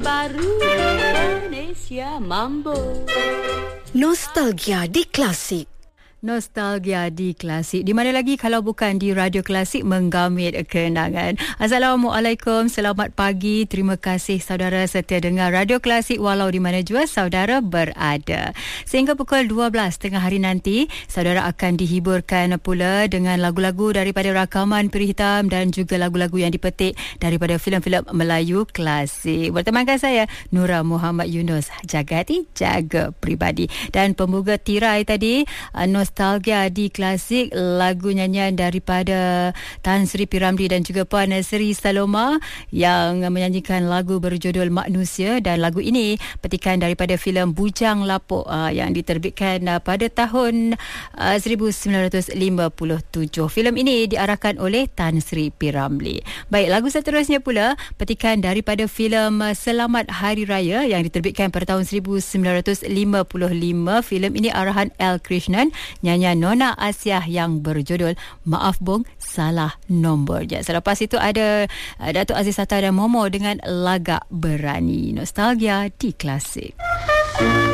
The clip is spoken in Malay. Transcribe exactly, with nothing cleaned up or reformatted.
Baru Indonesia Mambo. Nostalgia di Klasik. Nostalgia di Klasik. Di mana lagi kalau bukan di Radio Klasik menggamit kenangan. Assalamualaikum, selamat pagi. Terima kasih saudara setia dengar Radio Klasik walau di mana jua saudara berada. Sehingga pukul dua belas tengah hari nanti, saudara akan dihiburkan pula dengan lagu-lagu daripada rakaman Peri Hitam dan juga lagu-lagu yang dipetik daripada filem-filem Melayu klasik. Bertemankan saya, Nura Muhammad Yunus, jaga hati, jaga peribadi. Dan pembuka tirai tadi, Nostalgia di Klasik, lagu nyanyian daripada Tan Sri P. Ramlee dan juga Puan Sri Saloma yang menyanyikan lagu berjudul Manusia, dan lagu ini petikan daripada filem Bujang Lapuk uh, yang diterbitkan uh, pada tahun uh, seribu sembilan ratus lima puluh tujuh. Filem ini diarahkan oleh Tan Sri P. Ramlee. Baik, lagu seterusnya pula petikan daripada filem uh, Selamat Hari Raya yang diterbitkan pada tahun seribu sembilan ratus lima puluh lima. Filem ini arahan L. Krishnan, nyanyian Nona Asyah yang berjudul Maaf Bong, Salah Nombornya. Selepas itu ada uh, Datuk Aziz Sattar dan Momo dengan Lagak Berani. Nostalgia di Klasik.